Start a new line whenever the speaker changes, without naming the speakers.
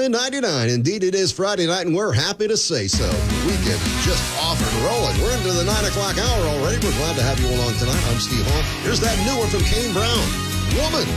$19.99. Indeed, it is Friday night, and we're happy to say so. The weekend is just off and rolling. We're into the 9 o'clock hour already. We're glad to have you along tonight. I'm Steve Hall. Here's that new one from Kane Brown. Woman.